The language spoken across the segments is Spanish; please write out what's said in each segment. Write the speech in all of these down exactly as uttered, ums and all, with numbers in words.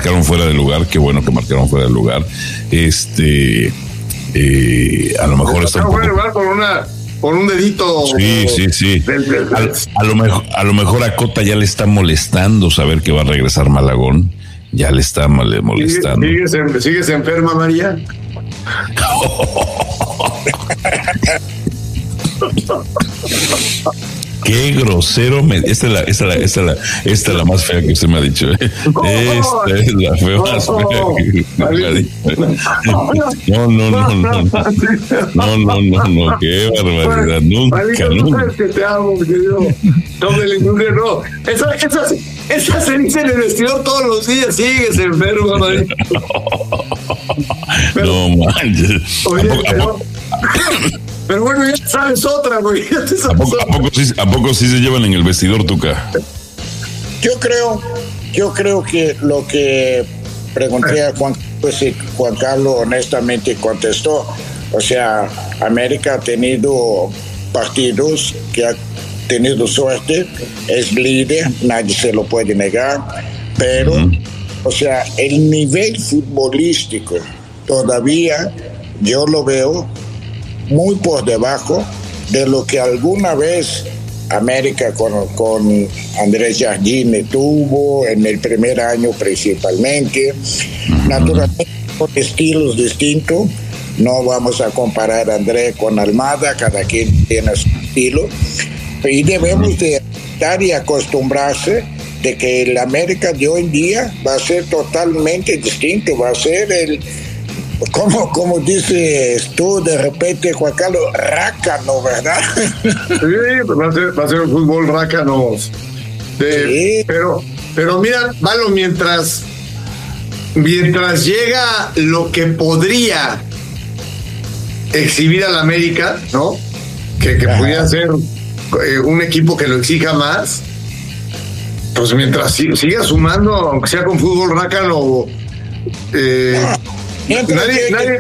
marcaron fuera de lugar, qué bueno que marcaron fuera de lugar. Este, eh, a lo mejor Pero está un poco... fuera de lugar con una, con un dedito. Sí, sí, sí. Del, del, del. A, a lo mejor, a lo mejor a Cota ya le está molestando saber que va a regresar Malagón. Ya le está molestando. ¿Sigues, sigues, ¿Sigues enferma, María? Qué grosero me... Esta es la, esta es la, esta es la, esta es la más fea que usted me ha dicho. ¿eh? Esta es la fea más fea que usted me ha dicho. No, no, no, no. No, no, no, no. Qué barbaridad. Nunca, Marito, nunca. Sabes que te amo, mi querido. No me le no. Esa, esa, esa se dice en el vestidor todos los días. Sigues enfermo, Marito. No manches. Oye, ¿A poco, a poco, pero bueno, ya sabes otra, güey. Ya te sabes ¿A poco, otra. a, poco sí, ¿A poco sí se llevan en el vestidor, Tuca? Yo creo, yo creo que lo que pregunté a Juan, pues sí, Juan Carlos honestamente contestó. O sea, América ha tenido partidos que ha tenido suerte, es líder, nadie se lo puede negar, pero, uh-huh. o sea, el nivel futbolístico todavía yo lo veo muy por debajo de lo que alguna vez América con, con Andrés Jardine tuvo en el primer año principalmente. Uh-huh. Naturalmente con estilos distintos, no vamos a comparar a Andrés con Almada, cada quien tiene su estilo, y debemos de estar y acostumbrarse de que el América de hoy en día va a ser totalmente distinto, va a ser el Como, como dices tú, de repente, Juan Carlos, rácano, ¿verdad? Sí, va a ser, va a ser un fútbol rácano. De, sí. Pero, pero mira, Valo, mientras, mientras llega lo que podría exhibir al América, ¿no? Que, que pudiera ser eh, un equipo que lo exija más, pues mientras siga sumando, aunque sea con fútbol rácano, eh, nadie, nadie,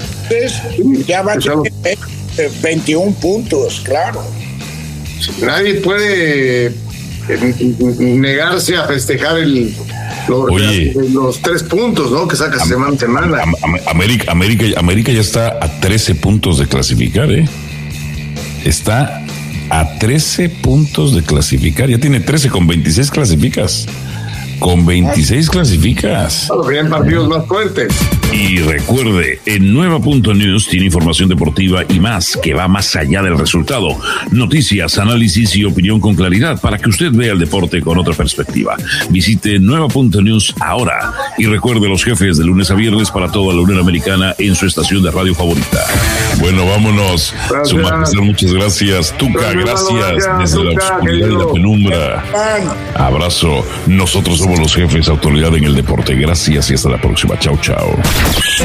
ya va a tener veintiún puntos, claro. Nadie puede negarse a festejar el, los, Oye, los tres puntos, ¿no? Que saca am, semana a semana. Am, América, América, América ya está a trece puntos de clasificar, ¿eh? Está a trece puntos de clasificar. Ya tiene trece, con veintiséis clasificas. Con veintiséis clasificas. Habrían partidos más fuertes. Y recuerde, en Nueva punto news tiene información deportiva y más que va más allá del resultado. Noticias, análisis y opinión con claridad para que usted vea el deporte con otra perspectiva. Visite Nueva punto news ahora y recuerde los jefes de lunes a viernes para toda la Unión Americana en su estación de radio favorita. Bueno, vámonos. Gracias. Su majestad, muchas gracias. Tuca, gracias, gracias desde Tuca, la oscuridad y la penumbra. Abrazo. Nosotros somos los jefes, autoridad en el deporte. Gracias y hasta la próxima. Chao, chao.